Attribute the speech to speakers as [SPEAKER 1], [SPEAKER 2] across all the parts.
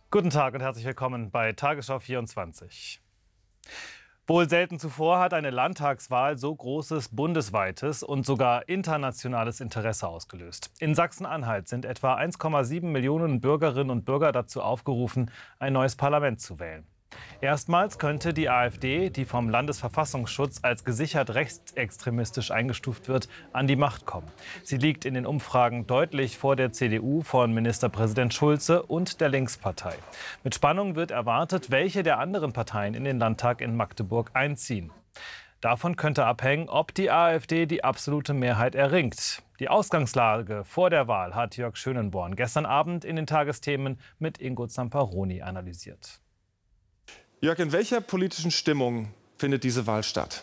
[SPEAKER 1] Guten Tag und herzlich willkommen bei Tagesschau 24. Wohl selten zuvor hat eine Landtagswahl so großes bundesweites und sogar internationales Interesse ausgelöst. In Sachsen-Anhalt sind etwa 1,7 Millionen Bürgerinnen und Bürger dazu aufgerufen, ein neues Parlament zu wählen. Erstmals könnte die AfD, die vom Landesverfassungsschutz als gesichert rechtsextremistisch eingestuft wird, an die Macht kommen. Sie liegt in den Umfragen deutlich vor der CDU von Ministerpräsident Schulze und der Linkspartei. Mit Spannung wird erwartet, welche der anderen Parteien in den Landtag in Magdeburg einziehen. Davon könnte abhängen, ob die AfD die absolute Mehrheit erringt. Die Ausgangslage vor der Wahl hat Jörg Schönenborn gestern Abend in den Tagesthemen mit Ingo Zamparoni analysiert.
[SPEAKER 2] Jörg, in welcher politischen Stimmung findet diese Wahl statt?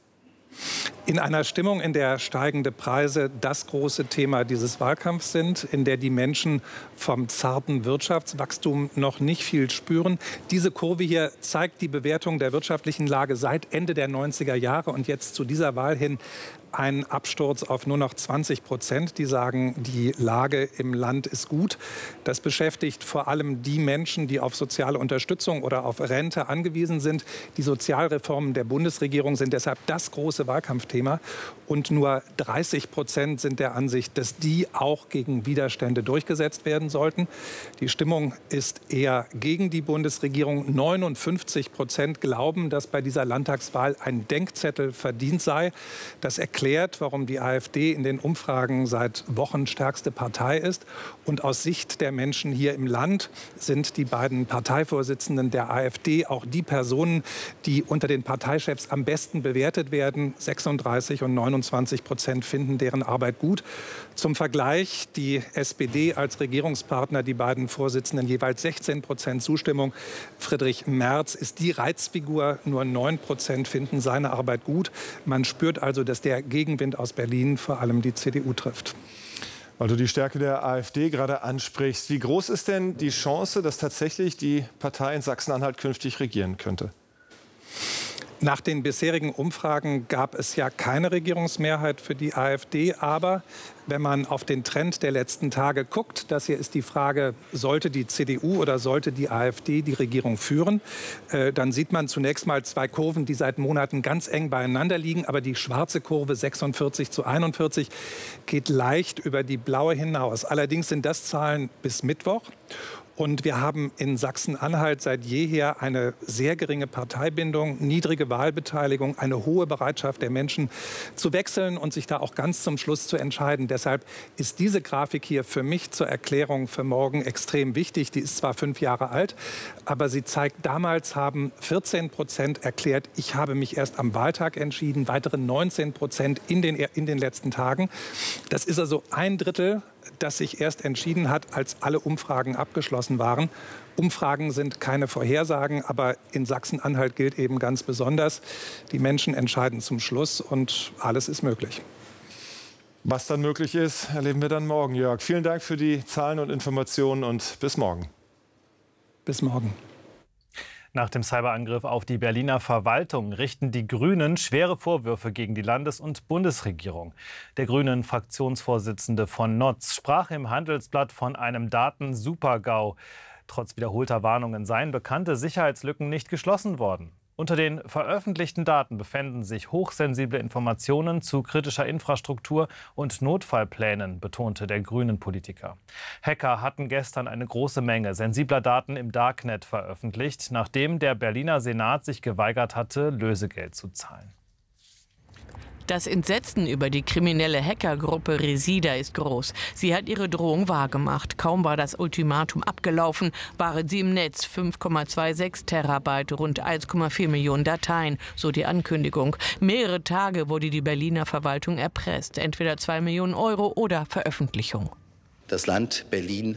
[SPEAKER 3] In einer Stimmung, in der steigende Preise das große Thema dieses Wahlkampfs sind, in der die Menschen vom zarten Wirtschaftswachstum noch nicht viel spüren. Diese Kurve hier zeigt die Bewertung der wirtschaftlichen Lage seit Ende der 90er Jahre und jetzt zu dieser Wahl hin ein Absturz auf nur noch 20%. Die sagen, die Lage im Land ist gut. Das beschäftigt vor allem die Menschen, die auf soziale Unterstützung oder auf Rente angewiesen sind. Die Sozialreformen der Bundesregierung sind deshalb das große Wahlkampfthema. Und nur 30% sind der Ansicht, dass die auch gegen Widerstände durchgesetzt werden sollten. Die Stimmung ist eher gegen die Bundesregierung. 59% glauben, dass bei dieser Landtagswahl ein Denkzettel verdient sei. Das erklärt, warum die AfD in den Umfragen seit Wochen stärkste Partei ist. Und aus Sicht der Menschen hier im Land sind die beiden Parteivorsitzenden der AfD auch die Personen, die unter den Parteichefs am besten bewertet werden. 36 und 29% finden deren Arbeit gut. Zum Vergleich, die SPD als Regierungspartner, die beiden Vorsitzenden jeweils 16% Zustimmung. Friedrich Merz ist die Reizfigur, nur 9% finden seine Arbeit gut. Man spürt also, dass der Gegenwind aus Berlin vor allem die CDU trifft.
[SPEAKER 2] Weil du die Stärke der AfD gerade ansprichst, wie groß ist denn die Chance, dass tatsächlich die Partei in Sachsen-Anhalt künftig regieren könnte?
[SPEAKER 3] Nach den bisherigen Umfragen gab es ja keine Regierungsmehrheit für die AfD. Aber wenn man auf den Trend der letzten Tage guckt, das hier ist die Frage, sollte die CDU oder sollte die AfD die Regierung führen, dann sieht man zunächst mal zwei Kurven, die seit Monaten ganz eng beieinander liegen. Aber die schwarze Kurve 46:41 geht leicht über die blaue hinaus. Allerdings sind das Zahlen bis Mittwoch. Und wir haben in Sachsen-Anhalt seit jeher eine sehr geringe Parteibindung, niedrige Wahlbeteiligung, eine hohe Bereitschaft der Menschen zu wechseln und sich da auch ganz zum Schluss zu entscheiden. Deshalb ist diese Grafik hier für mich zur Erklärung für morgen extrem wichtig. Die ist zwar 5 Jahre alt, aber sie zeigt, damals haben 14% erklärt, ich habe mich erst am Wahltag entschieden, weitere 19% in den letzten Tagen. Das ist also 1/3, das sich erst entschieden hat, als alle Umfragen abgeschlossen waren. Umfragen sind keine Vorhersagen, aber in Sachsen-Anhalt gilt eben ganz besonders, die Menschen entscheiden zum Schluss und alles ist möglich.
[SPEAKER 2] Was dann möglich ist, erleben wir dann morgen, Jörg. Vielen Dank für die Zahlen und Informationen und bis morgen.
[SPEAKER 3] Bis morgen.
[SPEAKER 1] Nach dem Cyberangriff auf die Berliner Verwaltung richten die Grünen schwere Vorwürfe gegen die Landes- und Bundesregierung. Der Grünen-Fraktionsvorsitzende von Notz sprach im Handelsblatt von einem Daten-Super-GAU. Trotz wiederholter Warnungen seien bekannte Sicherheitslücken nicht geschlossen worden. Unter den veröffentlichten Daten befänden sich hochsensible Informationen zu kritischer Infrastruktur und Notfallplänen, betonte der Grünen-Politiker. Hacker hatten gestern eine große Menge sensibler Daten im Darknet veröffentlicht, nachdem der Berliner Senat sich geweigert hatte, Lösegeld zu zahlen.
[SPEAKER 4] Das Entsetzen über die kriminelle Hackergruppe Resida ist groß. Sie hat ihre Drohung wahrgemacht. Kaum war das Ultimatum abgelaufen, waren sie im Netz. 5,26 Terabyte, rund 1,4 Millionen Dateien, so die Ankündigung. Mehrere Tage wurde die Berliner Verwaltung erpresst. Entweder 2 Millionen Euro oder Veröffentlichung.
[SPEAKER 5] Das Land Berlin